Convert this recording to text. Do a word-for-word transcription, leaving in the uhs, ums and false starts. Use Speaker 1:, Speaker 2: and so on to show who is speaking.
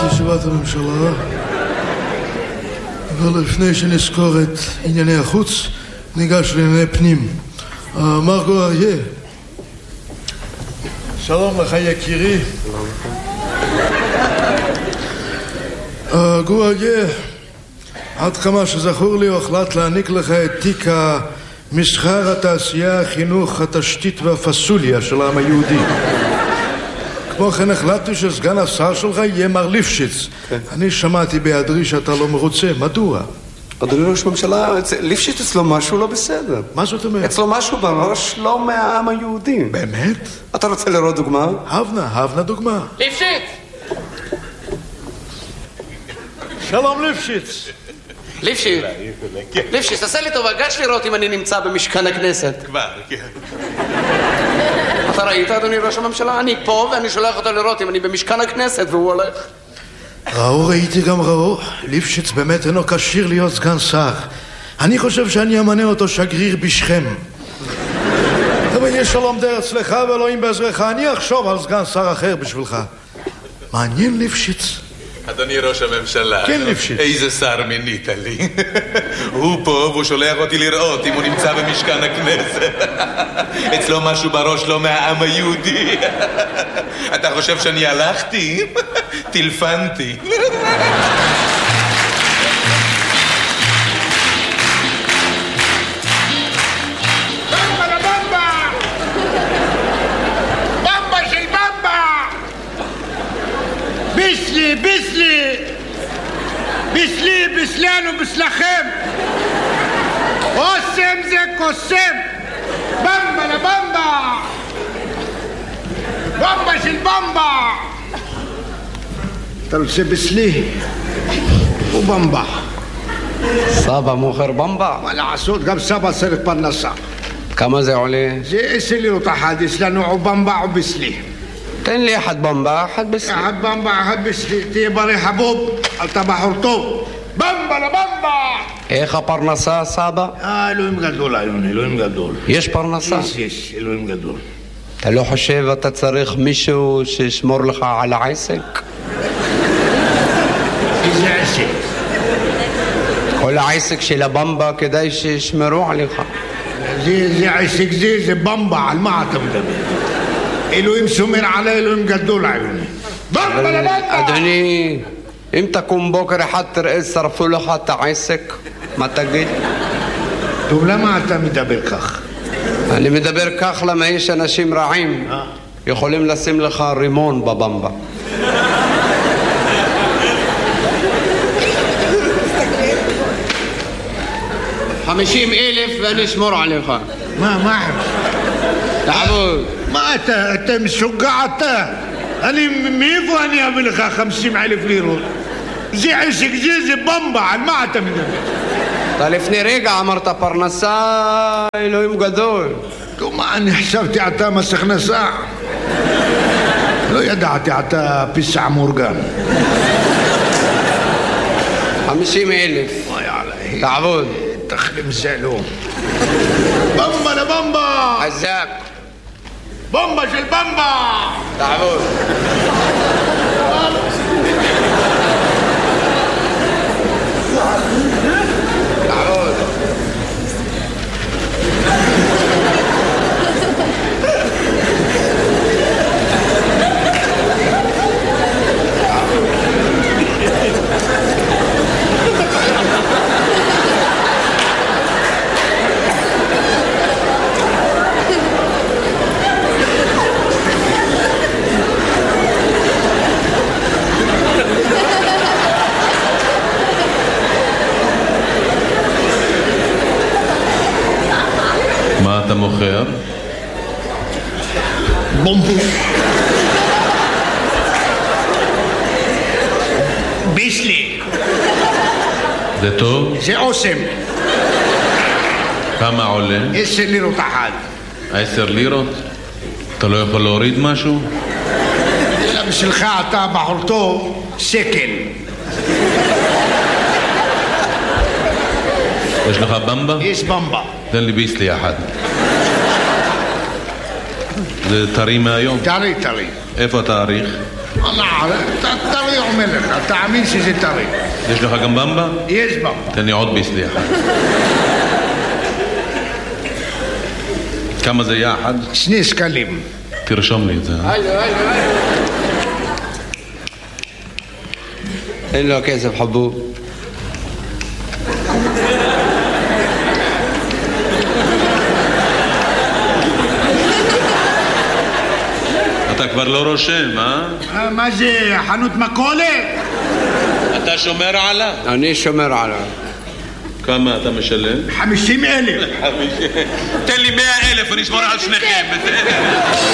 Speaker 1: ישיבת הממשלה, אבל לפני שנזכור את ענייני החוץ, ניגש לענייני פנים. מר גואריה, שלום לך יקירי. גואריה, עד כמה שזכור לי, הוחלט להעניק לך את תיק המסחר, התעשייה, החינוך, התשתית והפסוליה של העם היהודי. כמו כן החלטתי שסגן השר שלך יהיה מר ליפשיץ. אני שמעתי בהיעדרי שאתה לא מרוצה. מדוע?
Speaker 2: אדוני ראש הממשלה, ליפשיץ אצלו משהו לא בסדר.
Speaker 1: מה זאת אומרת?
Speaker 2: אצלו משהו בראש לא מהעם היהודי.
Speaker 1: באמת?
Speaker 2: אתה רוצה לראות דוגמה?
Speaker 1: הבנה, הבנה דוגמה.
Speaker 3: ליפשיץ!
Speaker 1: שלום ליפשיץ.
Speaker 3: ליפשיץ, ליפשיץ, תעשה לי טובה, גש לראות אם אני נמצא במשכן הכנסת.
Speaker 4: כבר, כן.
Speaker 3: אתה ראית, אדוני ראש הממשלה? אני פה ואני שולח אותו לראות אם אני במשכן הכנסת והוא הולך.
Speaker 1: ראו, ראיתי גם ראו. ליפשיץ באמת אינו כשיר להיות סגן שר. אני חושב שאני אמנה אותו שגריר בשכם. אבל יש שלום דר אצלך ואלוהים בעזרך. אני אחשוב על סגן שר אחר בשבילך. מעניין ליפשיץ.
Speaker 4: אדוני ראש הממשלה,
Speaker 1: כן, ליפשיץ.
Speaker 4: איזה שר מינית לי. הוא פה והוא שולח אותי לראות אם הוא נמצא במשכן הכנסת. אצלו משהו בראש לא מהעם היהודי. אתה חושב שאני הלכתי? טלפנתי.
Speaker 5: במבה לבמבה! במבה של במבה! ביסלי, ביסלי! ביסלי, ביסלנו, ביסלכם! קוסם זה קוסם! במבה לבמבה! במבה של במבה! אתה רוצה ביסלי? ובמבה.
Speaker 3: סבא מוכר במבה?
Speaker 5: מה לעשות, גם סבא צריך פרנסה.
Speaker 3: כמה זה עולה?
Speaker 5: זה עשר לירות אחד, יש לנו או במבה או ביסלי.
Speaker 3: תן לי אחד במבה, אחד ביסלי.
Speaker 5: אחד במבה, אחד ביסלי. תהיה בריא חבוב, אתה בחור טוב. במבה לבמבה!
Speaker 3: איך הפרנסה, סבא?
Speaker 5: אה, אלוהים גדול היום, אלוהים גדול.
Speaker 3: יש פרנסה?
Speaker 5: יש, יש, אלוהים גדול.
Speaker 3: אתה לא חושב אתה צריך מישהו שישמור לך על העסק?
Speaker 5: איזה עסק?
Speaker 3: כל העסק של הבמבה כדאי שישמרו עליך.
Speaker 5: זה, זה עסק זה, זה במבה, על מה אתה מדבר? אלוהים שומר עלי, אלוהים גדול היום. במבה לבמבה!
Speaker 3: אדוני, אם תקום בוקר אחד תראה שרפו לך את העסק, מה תגיד?
Speaker 5: טוב, למה אתה מדבר כך?
Speaker 3: אני מדבר כך למה יש אנשים רעים יכולים לשים לך רימון בבמבה. חמישים אלף ואני אשמור עליך.
Speaker 5: מה, מה?
Speaker 3: תעבוד.
Speaker 5: מה אתה, אתה משוגע אתה? אני, מאיפה אני אביא לך חמישים אלף לירות? זה עסק זה, זה במבה, על מה אתה מדבר?
Speaker 3: אתה לפני רגע אמרת פרנסה, אלוהים גדול.
Speaker 5: טוב, מה, אני חשבתי אתה מס הכנסה. לא ידעתי, אתה פיסע מאורגן.
Speaker 3: חמישים אלף.
Speaker 5: וואי עלי.
Speaker 3: תעבוד.
Speaker 5: תחלים זלו. במבה לבמבה!
Speaker 3: חזק.
Speaker 5: במבה של במבה!
Speaker 3: תעבוד. תעבוד.
Speaker 4: מה אתה מוכר?
Speaker 5: בומבו. ביסלי.
Speaker 4: זה טוב?
Speaker 5: זה אוסם.
Speaker 4: כמה עולה?
Speaker 5: עשר לירות אחד.
Speaker 4: עשר לירות? אתה לא יכול להוריד משהו?
Speaker 5: אלא בשבילך אתה בחור טוב, שקל.
Speaker 4: יש לך במבה?
Speaker 5: יש במבה.
Speaker 4: תן לי ביסלי אחד. זה טרי מהיום?
Speaker 5: טרי טרי.
Speaker 4: איפה התאריך?
Speaker 5: אני עارف, טרי אומר לך, תאמין שזה טרי.
Speaker 4: יש לך גם במבה?
Speaker 5: יש במבה.
Speaker 4: תן לי עוד ביסלי אחד. כמה זה יחד?
Speaker 5: שני שקלים.
Speaker 4: תרשום לי את זה.
Speaker 3: אין לו כסף חבוב.
Speaker 4: אתה כבר לא רושם, אה?
Speaker 5: מה זה, חנות מכולת?
Speaker 4: אתה שומר עליו?
Speaker 3: אני שומר עליו.
Speaker 4: כמה אתה משלם?
Speaker 5: חמישים אלף.
Speaker 4: תן לי מאה אלף ונשמור על שניכם, בסדר?